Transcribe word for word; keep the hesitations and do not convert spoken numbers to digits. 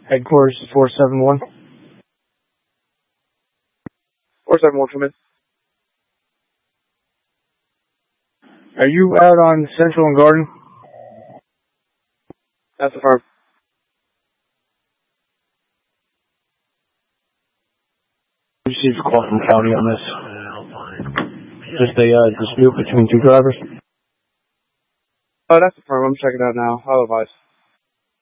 Headquarters four seven one. four seven one, come in. Are you out on Central and Garden? That's the firm. Received a call from county on this. Just a uh, dispute between two drivers. Oh, that's the firm. I'm checking out now. I'll advise.